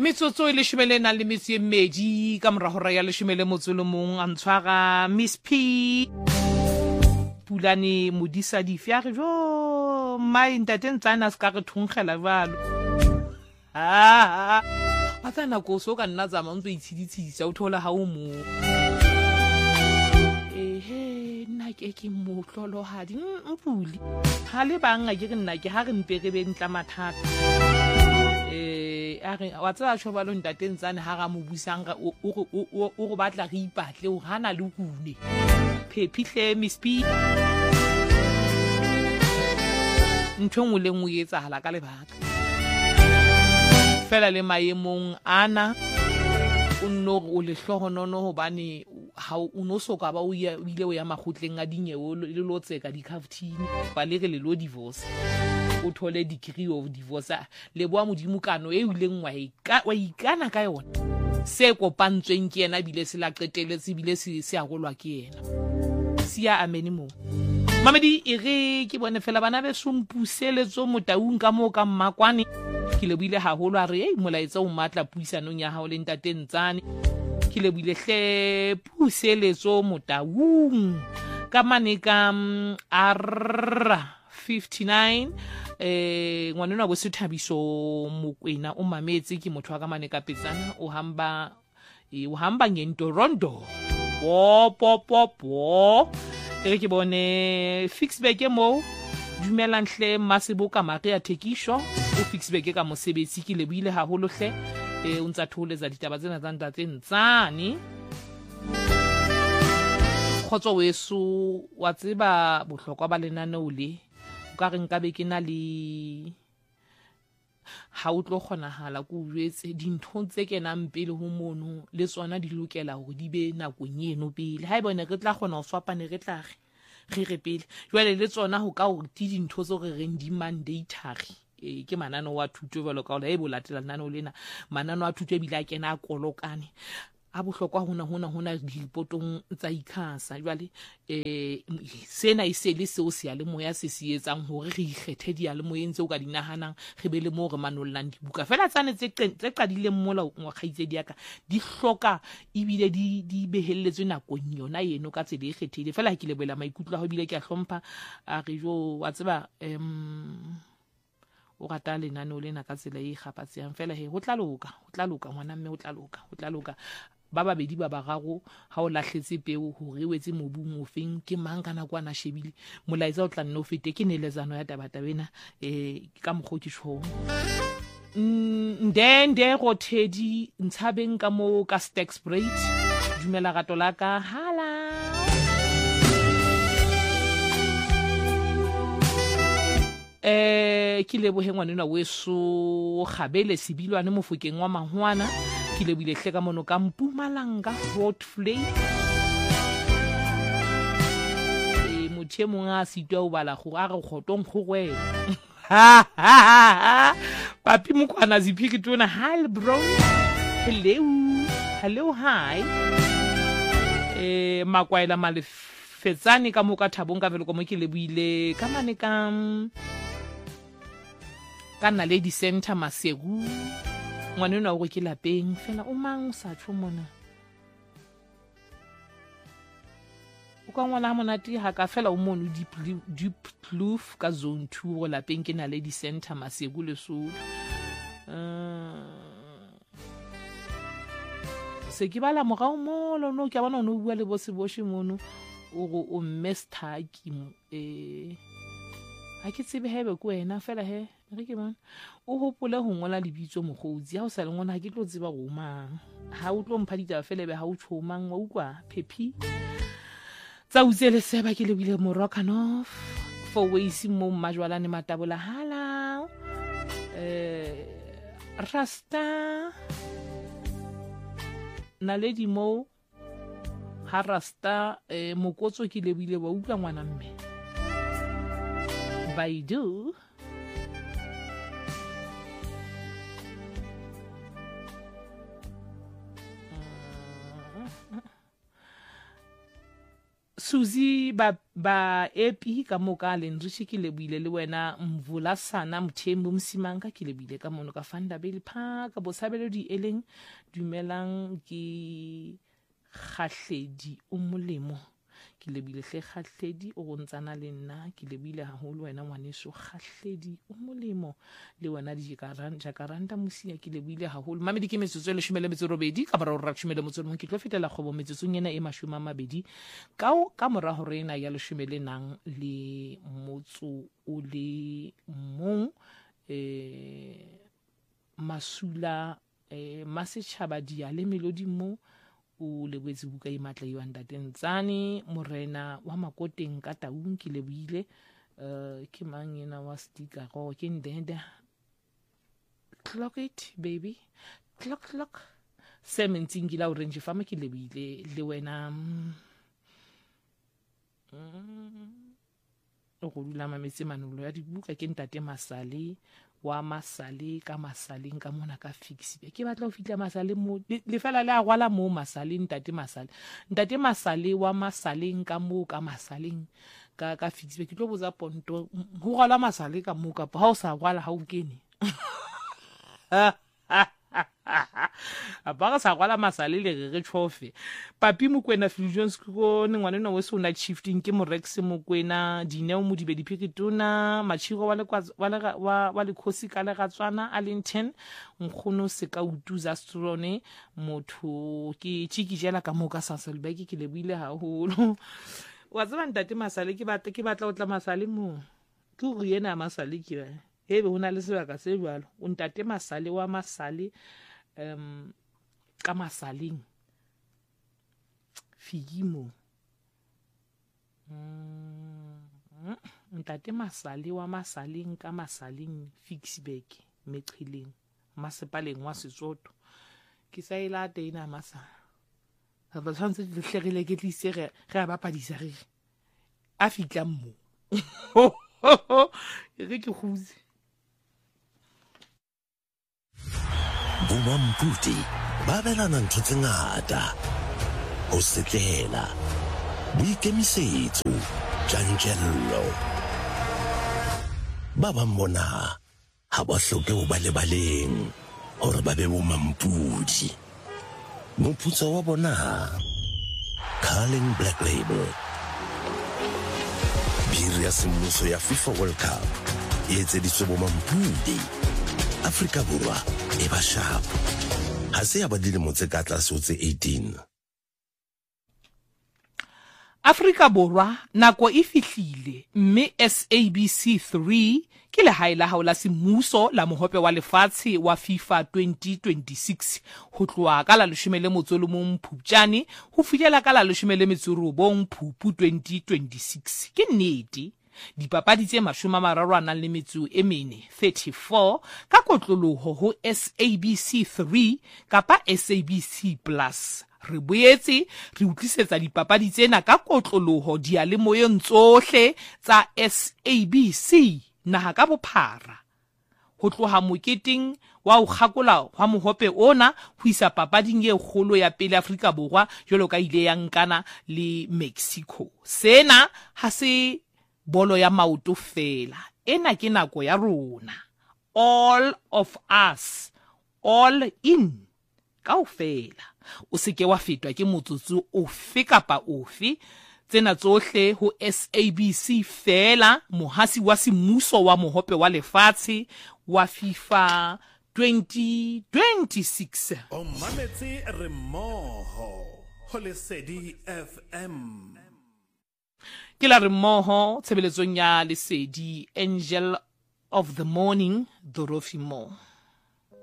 Metsotso e leshome na le metso e mmedi ka mora hora ya leshome le motso le mong a ntshwara Miss P Pulane modisa dife a re jo mai ntate ntsana se ka re thunkgela jalo ba tsana go so ka nna tsama ntse itshiditshisa o thola ha o mo nna ke mohlolohadi mpuli ha le banga ke re nna ke ha re mpe re be ntla mathata wa tsela tsho ba lo ntate ntsane ha ga mo busang o go batla re ipatle o hana le kune phephihle Miss P ntho le ngwe etsa hala ka lebaka fela le maemong ana o nno o le hlohonono hobane ha o no soka ba o ile o ya magotleng a dinyewo le lo tseka di cavitini ba le re le lo divorce o thole degree of divorce le boa modimo kano e ileng wa ikana ka yona se kopantsweng ke yena bile se la qeteletse bile se a golwa ke yena sia ameni mo mamedi e re ke bone fela bana be sompuseletso motaung ka mo ka mmakwane ke le buile haholo a re molaetsa o matla puisanong ya hao le ntate ntsane ke le buile hle puseletso motaung ka mane ka arra 59 ngwanena bo sethabiso mokwena o mametse ke motho wa ka mane ka petsana o hamba ngentorondo po re ke bone Fixback mo dumelang hle Maseboka Maria Thekisho o Fixback ka mosebetsi ke le buile haholo hle o ntsa tholetsa ditaba tsena tsa ntate ntsane khotso weso wa tseba bohlokwa ba lenaneo le o ka re nka be ke na le ha o tlo kgonahala go jwetse dintho tse kenang pele ho mono le tsona di lokela hore di be nakong eno pele ha e bone re tla kgona ho swapane re tla re pele jwale le tsona ho ka hore di dintho tse re reng di mandatory ke manano wa thuto jwalo ka ola e bolatela nano lena manano a thuto bila kena a kolokane a bohlokwa hona dipotong tsa ikhasa jwale sena isele seo se ya le moya se se etsang hore re ikgethe dia le moyeng tseo ka dinahanang re be le mo re manollang dibuka fela tsane tse qadileng mola wa khaitse diaka di hloka ibile di behelletswe nakong yona yeno ka tsela e kgethile fela ke le bela maikutlo ho bile ke a hlompha a re jo wa tseba o rata lenano lena ka tsela e kgapatseang fela he ho tla loka ngwana mme ho tla loka ba babedi ba bararo ha o lahletse peo hore wetse mobung o feng ke mang kana kwana shebile molaetsa o tla nne o fete ke nelezano ya tabatabena ka mokgo ke tshong ndende go Teddy ntshabeng ka mo ka Stack Spray dumela gato la ka hala ke lebohe ngwanena weso gabele sebilwane mofokeng wa mahwana ke lebile hle ka mono ka Mpumalanga Road Flay motho mong a sitwa o bala go a re khotong khogwe papi mokwana ziphiki tona hi bro hello hi makwaela malefetsane ka moka thabong ka vele ko mo ke lebuile ka mane ka nna Lady Center Masegu ngwanena o go ke lapeng fela o mang sa tsho mona o ka ngwana monate ha ka fela o mono deep ploof ka zone 2 go lapeng ke na Lady Center Masegu le so se ke bala morao molo no ke bona no bua le boseboshi mono o go o mestaki ha ke tsebe hebe ko wena fela he re ke bona o hopole ho ngola lebitso mogotsi ha o sa le ngwana ha ke tlo tseba go mang ha o tlo mpha ditaba fela be ha o tshomang wa ukwa phephi tsa utsele seba ke le bile Morokanov for ways mo majwalane matabola hala rasta na lady mo ha rasta mokotso ke le bile wa ukwa ngwana mme Baidu Suzi ba epi ka moka lenrishi ke lebile le wena mvula sana mthembu msimanga ke lebile ka mono ka fanda bele pha ka bosabelo di eleng dumelang ke kgahledi o molemo ke lebile hle kgahledi o gontsana le nna ke lebile haholo wena ngwaneso kgahledi o molemo le wena jakaranda mosia ke lebile haholo mamedi ke metsotso le shumele metsorobedi ka bara o ratshumele motsoro mo ke tlo fetela kgobo metsotsong ena e mashuma mabedi ka mora hore ena ya le shumele nang le motso o le mong masula masetšhaba dia le melodi mo o lebetse buka e matla yo Ndatentsane morena wa makoteng ka taung ke lebile ke mang ena wa sticker go ke ndenda clock it baby clock sementsing la orange fama ke lebile le wena o go dula mametse manolo ya dibuka ke Ntate Masale wa Masale ka Masaleng ka mona ka fix ke batla o fitla Masale mo le fela le a gwala mo Masale Ntate Masale wa Masaleng ka mo ka Masaleng ka fix ke tlo boza ponto go gwala Masale ka mo ka ha o sa gwala ha o kene ba sa gwala Masale le re tšhofe papi Mokwena Fusions go ne ngwana no se una shifting ke Morex Mokwena dineo mo di be dipiketona machiro wa le khosi ka le gatswana Arlington nkgono se ka utuza strone motho ke tshiki jela ka moka Saselberg ke lebile haholo wa tsaba Ntate Masale ke batla o tla Masale mo ke go yena Masale ke ebe hona le sebaka se jwalo o Ntate Masale wa Masale ka Masaleng figimo Ntate Masale wa Masaleng ka Masaleng Fixback Meqhileng masepaleng wa Sesotho ke sa ila teina masa ba tshwantse di hlegile ke tlise ge a bapadisa re a fitla mo ke khuzi Bomamputi ba belana ntho tse ngata ho setlela boikemisetso tjantjello ba bang bona ha ba hloke ho ba lebaleng hore ba be bomampudi moputso wa bona Carling Black Label biri ya semmuso ya FIFA World Cup e etseditswe bomampudi Afrika Borwa e ba sharp ha se ya ba dilemo tse ka tlase ho tse 18 Afrika Borwa nako e fihlile mme SABC 3 ke le haela haola semmuso la mohope wa lefatshe wa FIFA 2026 ho tloa ka la 11 Phupjane ho fihlela ka la 19 Phupu 2026 ke nnete dipapadi tse 34 ka kotloloho ho SABC 3 kapa SABC Plus re boetse re utlisetsa dipapadi tsena ka kotloloho dialemoyeng tsohle tsa SABC naha ka bophara ho tloha moketeng wa ho kgakola wa mohope ona ho isa papading e kgolo ya pele Afrika Borwa jwalo ka ile ya nkana le Mexico sena ha se bolo ya maoto fela ena ke nako ya rona all of us all in kaofela o seke wa fetwa ke motsotso ofe kapa ofe tsena tsohle ho SABC fela mohasi wa semmuso wa mohope wa lefatshe wa FIFA 2026 o mametse re mmoho ho Lesedi FM ke la re mmoho tshebeletsong ya Lesedi Angel of the Morning Dorothy Moore